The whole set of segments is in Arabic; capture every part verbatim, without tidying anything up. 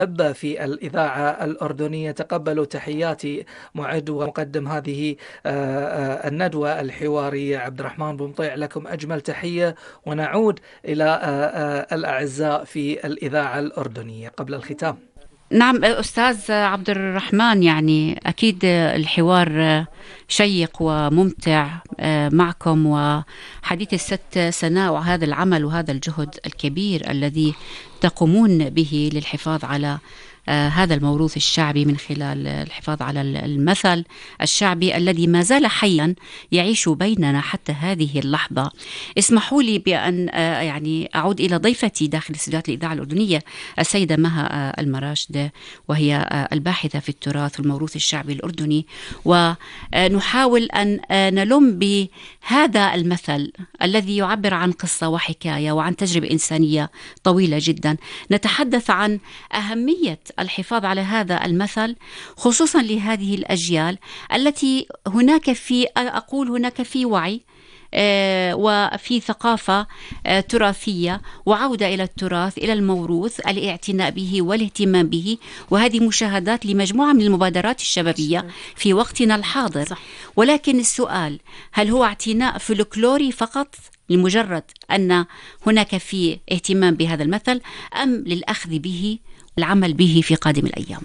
أحبة في الإذاعة الأردنية، تقبلوا تحياتي معد ومقدم هذه آه، آه، الندوة الحوارية عبد الرحمن بن مطيع. لكم أجمل تحية، ونعود إلى آه، آه، الأعزاء في الإذاعة الأردنية قبل الختام. نعم أستاذ عبد الرحمن، يعني أكيد الحوار شيق وممتع معكم، وحديث الست سناء وهذا العمل وهذا الجهد الكبير الذي تقومون به للحفاظ على آه هذا الموروث الشعبي من خلال الحفاظ على المثل الشعبي الذي ما زال حيا يعيش بيننا حتى هذه اللحظة. اسمحوا لي بأن آه يعني أعود إلى ضيفتي داخل استديوهات الإذاعة الأردنية، السيدة مها آه المراشد، وهي آه الباحثة في التراث والموروث الشعبي الأردني، ونحاول أن آه نلم بهذا المثل الذي يعبر عن قصة وحكاية وعن تجربة إنسانية طويلة جدا. نتحدث عن أهمية الحفاظ على هذا المثل خصوصا لهذه الأجيال التي هناك في أقول هناك في وعي آه وفي ثقافة آه تراثية وعودة إلى التراث، إلى الموروث، الاعتناء به والاهتمام به، وهذه مشاهدات لمجموعة من المبادرات الشبابية في وقتنا الحاضر. صح. ولكن السؤال، هل هو اعتناء فلكلوري فقط لمجرد أن هناك في اهتمام بهذا المثل، أم للأخذ به العمل به في قادم الأيام؟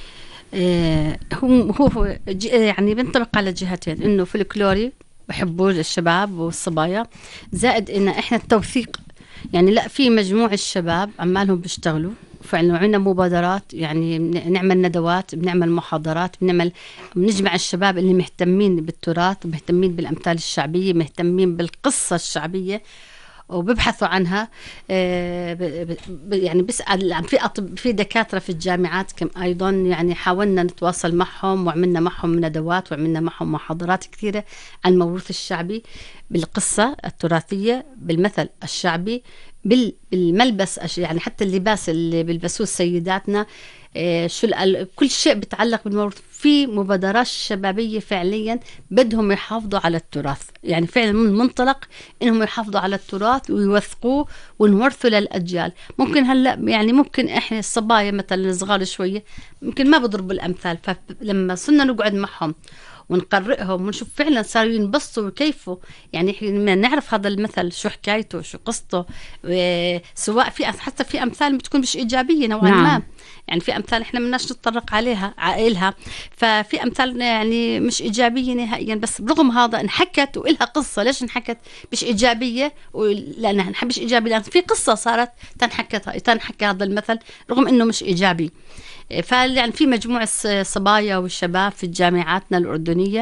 هو هو يعني بنطبق على جهتين، إنه فلكلوري بحبوه الشباب والصبايا، زائد إن إحنا التوثيق. يعني لا، في مجموعة الشباب عمالهم بيشتغلوا فعلا، عندنا مبادرات، يعني نعمل ندوات، بنعمل محاضرات، بنعمل بنجمع الشباب اللي مهتمين بالتراث، مهتمين بالأمثال الشعبية، مهتمين بالقصة الشعبية وببحثوا عنها. يعني بسأل في أطب في دكاترة في الجامعات كم أيضا، يعني حاولنا نتواصل معهم وعملنا معهم ندوات وعملنا معهم محاضرات كثيرة عن الموروث الشعبي، بالقصة التراثية، بالمثل الشعبي، بالملبس، يعني حتى اللباس اللي بيلبسوه سيداتنا، شو كل شيء بيتعلق بالموروث. في مبادرات شبابية فعليا بدهم يحافظوا على التراث، يعني فعلا من منطلق انهم يحافظوا على التراث ويوثقوه ونورثه للأجيال. ممكن هلا يعني ممكن احنا الصبايا مثلا صغار شوية ممكن ما بضربوا الأمثال، فلما صرنا نقعد معهم ونقرئهم ونشوف فعلا صاروا ينبسطوا وكيفوا، يعني احنا نعرف هذا المثل شو حكايته شو قصته. سواء في حتى في أمثال بتكون مش إيجابية نوعا نعم. ما يعني في أمثال إحنا مناش نتطرق عليها عائلها، ففي أمثال يعني مش إيجابية نهائيا، بس برغم هذا انحكت وإلها قصة. ليش انحكت مش إيجابية؟ لأنها مش إيجابية لأن في قصة صارت تنحكت تنحكى هذا المثل رغم إنه مش إيجابي. فيعني في مجموعة صبايا والشباب في جامعاتنا الأردنية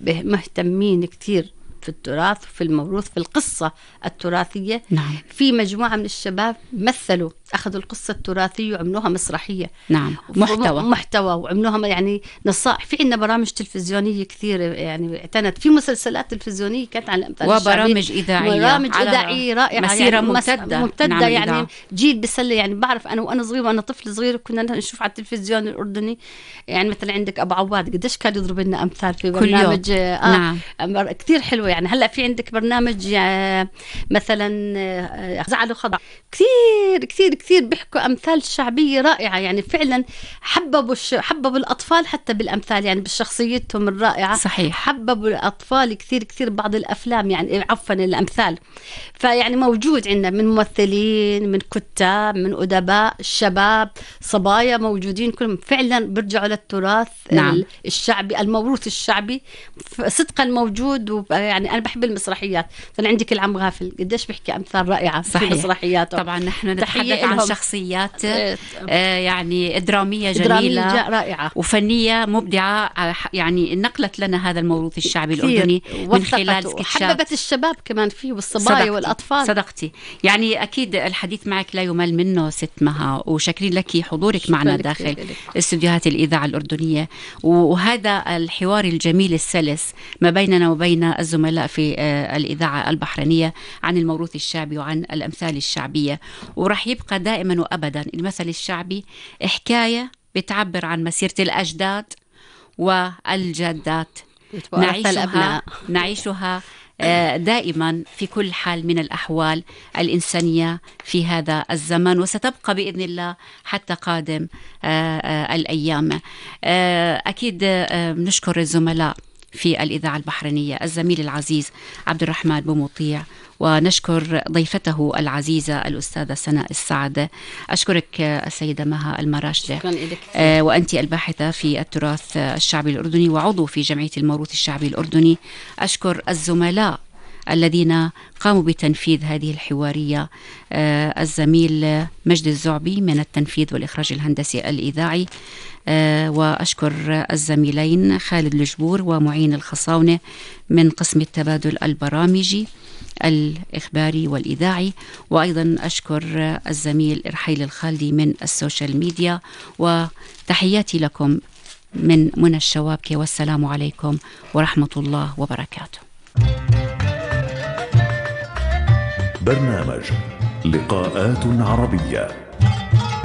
مهتمين كتير في التراث وفي الموروث في القصة التراثية. نعم. في مجموعة من الشباب مثلوا، أخذوا القصة التراثية وعملوها مسرحية. نعم. محتوى محتوى وعملوها يعني نصائح. في عندنا برامج تلفزيونية كثير، يعني اعتنت في مسلسلات تلفزيونية كانت عن الأمثال وبرامج إذاعية، برامج إذاعية رائعة، مسيرة يعني ممتدة, ممتدة نعم. يعني الإذاعة. جيل بسلة. يعني بعرف أنا وأنا صغير وأنا طفل صغير كنا نشوف على التلفزيون الأردني، يعني مثلا عندك أبو عواد قديش كان يضرب لنا أمثال في برنامج آه نعم. كثير حلوة. يعني هلأ في عندك برنامج آه مثلا آه زعل وخضع، كثير كثير كثير بيحكوا أمثال شعبية رائعة، يعني فعلا حببوا الش... حببوا الأطفال حتى بالأمثال، يعني بشخصيتهم الرائعة. صحيح. حببوا الأطفال كثير كثير بعض الأفلام، يعني عفوا الأمثال. فيعني موجود عندنا من ممثلين، من كتاب، من أدباء، الشباب، صبايا موجودين كلهم فعلا بيرجعوا للتراث. نعم. الشعبي، الموروث الشعبي صدقا موجود. ويعني أنا بحب المسرحيات، فأنا عندي كل عم غافل قديش بيحكي أمثال رائعة. صحيح. في مسرحياته طبعا نحن نتحدث عن شخصيات آه يعني درامية جميلة درامية رائعة وفنية مبدعة، يعني نقلت لنا هذا الموروث الشعبي الأردني من خلال سكتشات، حببت الشباب كمان فيه والصبايا والأطفال. صدقتي. يعني أكيد الحديث معك لا يمل منه ست مها، وشكرا لك حضورك معنا داخل استديوهات الإذاعة الأردنية، وهذا الحوار الجميل السلس ما بيننا وبين الزملاء في الإذاعة البحرينية عن الموروث الشعبي وعن الأمثال الشعبية. ورح يبقى دائما وأبدا المثل الشعبي حكاية بتعبر عن مسيرة الأجداد والجدات، نعيشها نعيشها دائما في كل حال من الأحوال الإنسانية في هذا الزمن، وستبقى بإذن الله حتى قادم الأيام. أكيد نشكر الزملاء في الإذاعة البحرينية، الزميل العزيز عبد الرحمن بومطيع، ونشكر ضيفته العزيزة الأستاذة سناء السعد. أشكرك السيدة مها المراشدة، آه وأنت الباحثة في التراث الشعبي الأردني وعضو في جمعية الموروث الشعبي الأردني. أشكر الزملاء الذين قاموا بتنفيذ هذه الحوارية، آه الزميل مجد الزعبي من التنفيذ والإخراج الهندسي الإذاعي، آه وأشكر الزميلين خالد الجبور ومعين الخصاونة من قسم التبادل البرامجي الإخباري والإذاعي، وأيضا أشكر الزميل إرحيل الخالدي من السوشيال ميديا. وتحياتي لكم من منى الشوابكي، والسلام عليكم ورحمة الله وبركاته. برنامج لقاءات عربية.